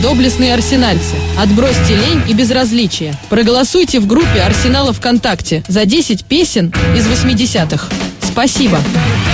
доблестные арсенальцы. Отбросьте лень и безразличие. Проголосуйте в группе Арсенала ВКонтакте за 10 песен из 80-х. Спасибо.